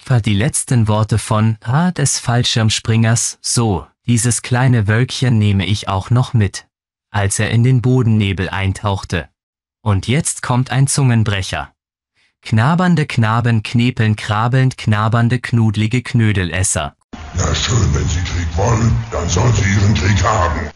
War die letzten Worte von des Fallschirmspringers, so, dieses kleine Wölkchen nehme ich auch noch mit, als er in den Bodennebel eintauchte. Und jetzt kommt ein Zungenbrecher. Knabernde Knaben knepeln krabelnd knabernde knudlige Knödelesser. Na schön, wenn Sie Krieg wollen, dann sollen Sie Ihren Krieg haben.